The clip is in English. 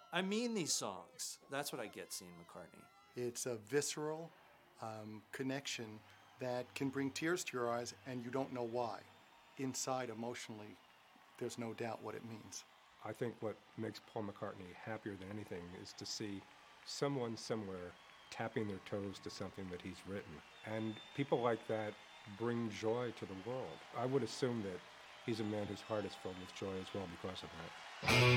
I mean these songs. That's what I get seeing McCartney. It's a visceral connection that can bring tears to your eyes, and you don't know why. Inside, emotionally, there's no doubt what it means. I think what makes Paul McCartney happier than anything is to see someone somewhere tapping their toes to something that he's written. And people like that bring joy to the world. I would assume that he's a man whose heart is filled with joy as well because of that.